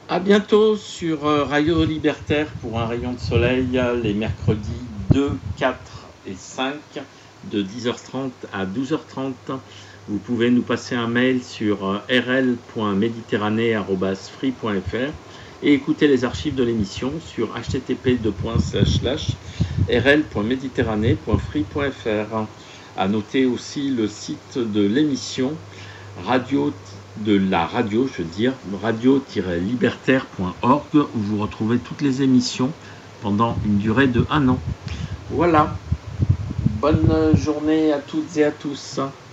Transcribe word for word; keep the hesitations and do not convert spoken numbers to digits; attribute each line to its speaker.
Speaker 1: À bientôt sur euh, Radio Libertaire pour un rayon de soleil les mercredis deux, quatre et cinq de dix heures trente à douze heures trente. Vous pouvez nous passer un mail sur euh, r l point méditerranée arobase free point f r et écouter les archives de l'émission sur h t t p deux points slash slash r l point méditerranée point free point f r. À noter aussi le site de l'émission radio de la radio, je veux dire, radio tiret libertaire point org, où vous retrouvez toutes les émissions pendant une durée de un an. Voilà. Bonne journée à toutes et à tous.